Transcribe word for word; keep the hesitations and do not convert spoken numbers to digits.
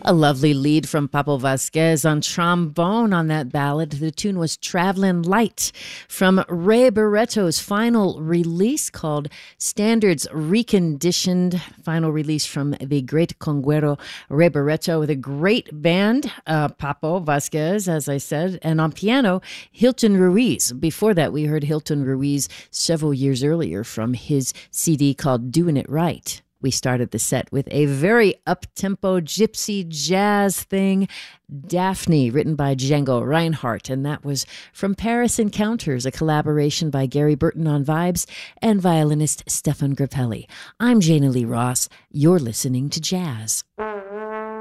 A lovely lead from Papo Vasquez on trombone on that ballad. The tune was Travelin' Light from Ray Barretto's final release called Standards Reconditioned. Final release from the great conguero Ray Barretto with a great band, uh, Papo Vasquez, as I said, and on piano, Hilton Ruiz. Before that, we heard Hilton Ruiz several years earlier from his C D called Doing It Right. We started the set with a very up-tempo gypsy jazz thing, Daphne, written by Django Reinhardt, and that was from Paris Encounters, a collaboration by Gary Burton on vibes and violinist Stefan Grappelli. I'm Jana Lee Ross. You're listening to Jazz.